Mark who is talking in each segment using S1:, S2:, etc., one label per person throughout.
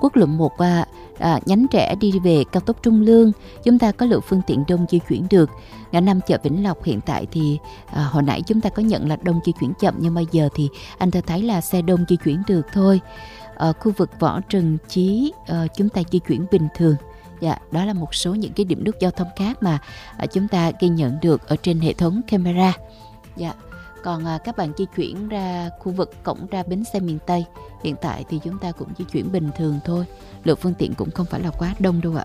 S1: quốc lộ 1 nhánh rẽ đi về cao tốc Trung Lương, chúng ta có lượng phương tiện đông di chuyển được. Ngã 5 chợ Vĩnh Lộc hiện tại thì hồi nãy chúng ta có nhận là đông di chuyển chậm, nhưng bây giờ thì anh thơ thấy là xe đông di chuyển được thôi. Khu vực Võ Trần Chí chúng ta di chuyển bình thường. Dạ, đó là một số những cái điểm nút giao thông khác mà chúng ta ghi nhận được ở trên hệ thống camera. Dạ. Còn các bạn di chuyển ra khu vực cổng ra bến xe miền Tây, hiện tại thì chúng ta cũng di chuyển bình thường thôi. Lượng phương tiện cũng không phải là quá đông đâu ạ.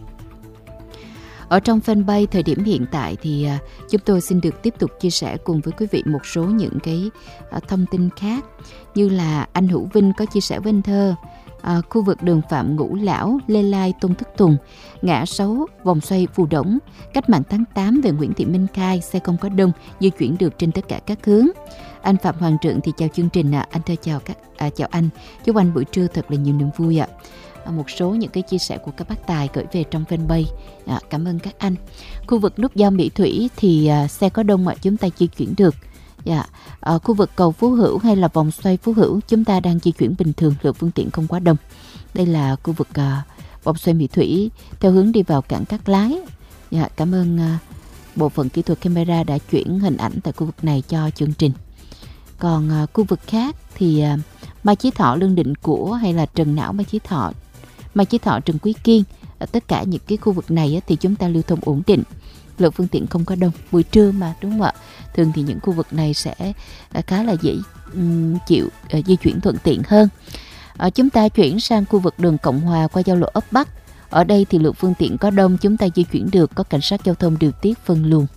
S1: Ở trong fanpage thời điểm hiện tại thì chúng tôi xin được tiếp tục chia sẻ cùng với quý vị một số những cái thông tin khác. Như là anh Hữu Vinh có chia sẻ với anh Thơ, khu vực đường Phạm Ngũ Lão, Lê Lai, Tôn Thức Tùng, ngã 6, vòng xoay Phù Đổng, cách mạng tháng 8 về Nguyễn Thị Minh Khai, xe không có đông, di chuyển được trên tất cả các hướng. Anh Phạm Hoàng Trượng thì chào chương trình ạ. Anh Thơ chào anh, chúc anh buổi trưa thật là nhiều niềm vui ạ. Một số những cái chia sẻ của các bác tài gửi về trong fanpage. Cảm ơn các anh. Khu vực nút giao Mỹ Thủy thì xe có đông mà chúng ta di chuyển được. Ở khu vực cầu Phú Hữu hay là vòng xoay Phú Hữu chúng ta đang di chuyển bình thường, lượng phương tiện không quá đông. Đây là khu vực vòng xoay Mỹ Thủy theo hướng đi vào cảng Cát Lái. Cảm ơn bộ phận kỹ thuật camera đã chuyển hình ảnh tại khu vực này cho chương trình. Còn khu vực khác thì Mai Chí Thọ, Lương Định Của hay là Trần Não, Mai Chí Thọ, Trần Quý Kiên, ở tất cả những cái khu vực này thì chúng ta lưu thông ổn định, lượng phương tiện không có đông, buổi trưa mà, đúng không ạ? Thường thì những khu vực này sẽ khá là dễ chịu di chuyển thuận tiện hơn. Chúng ta chuyển sang khu vực đường Cộng Hòa qua giao lộ ấp Bắc. Ở đây thì lượng phương tiện có đông, chúng ta di chuyển được, có cảnh sát giao thông điều tiết phân luồng.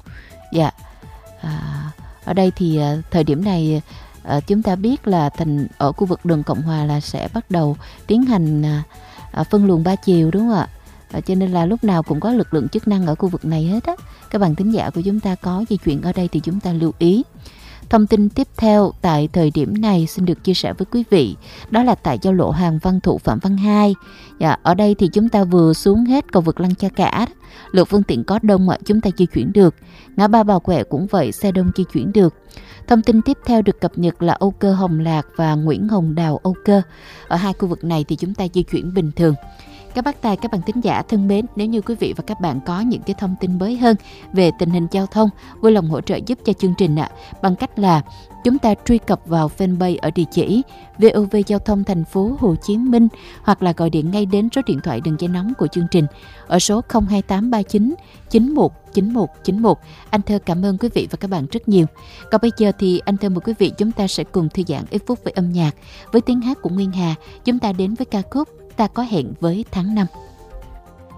S1: Ở đây thì thời điểm này chúng ta biết là ở khu vực đường Cộng Hòa là sẽ bắt đầu tiến hành phân luồng 3 chiều, đúng không ạ? Cho nên là lúc nào cũng có lực lượng chức năng ở khu vực này hết á. Các bạn thính giả của chúng ta có di chuyển ở đây thì chúng ta lưu ý. Thông tin tiếp theo tại thời điểm này xin được chia sẻ với quý vị, đó là tại giao lộ Hàng Văn Thụ, Phạm Văn Hai. Ở đây thì chúng ta vừa xuống hết cầu vượt Lăng Cha Cả, lượng phương tiện có đông mà chúng ta di chuyển được. Ngã ba Bà Quẹ cũng vậy, xe đông di chuyển được. Thông tin tiếp theo được cập nhật là Âu Cơ Hồng Lạc và Nguyễn Hồng Đào Âu Cơ. Ở hai khu vực này thì chúng ta di chuyển bình thường. Các bác tài, các bạn thính giả thân mến, nếu như quý vị và các bạn có những cái thông tin mới hơn về tình hình giao thông, vui lòng hỗ trợ giúp cho chương trình bằng cách là chúng ta truy cập vào fanpage ở địa chỉ VOV Giao thông thành phố Hồ Chí Minh, hoặc là gọi điện ngay đến số điện thoại đường dây nóng của chương trình ở số 02839 919191. Anh Thơ cảm ơn quý vị và các bạn rất nhiều. Còn bây giờ thì anh Thơ mời quý vị chúng ta sẽ cùng thư giãn ít phút với âm nhạc, với tiếng hát của Nguyên Hà. Chúng ta đến với ca khúc Ta Có Hẹn Với Tháng 5.